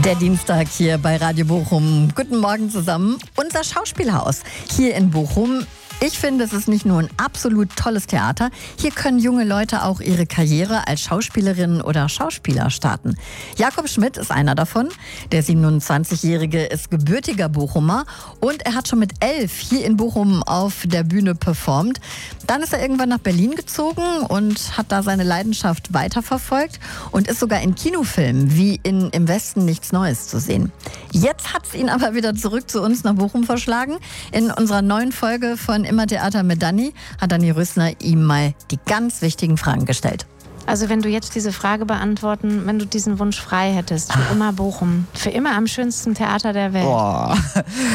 Der Dienstag hier bei Radio Bochum. Guten Morgen zusammen. Unser Schauspielhaus hier in Bochum. Ich finde, es ist nicht nur ein absolut tolles Theater. Hier können junge Leute auch ihre Karriere als Schauspielerinnen oder Schauspieler starten. Jakob Schmidt ist einer davon. Der 27-Jährige ist gebürtiger Bochumer und er hat schon mit 11 hier in Bochum auf der Bühne performt. Dann ist er irgendwann nach Berlin gezogen und hat da seine Leidenschaft weiterverfolgt und ist sogar in Kinofilmen wie in Im Westen nichts Neues zu sehen. Jetzt hat es ihn aber wieder zurück zu uns nach Bochum verschlagen. In unserer neuen Folge von Immer Theater mit Dani hat Dani Rösner ihm mal die ganz wichtigen Fragen gestellt. Also wenn du jetzt diese Frage beantworten, wenn du diesen Wunsch frei hättest, für immer Bochum, für immer am schönsten Theater der Welt. Boah,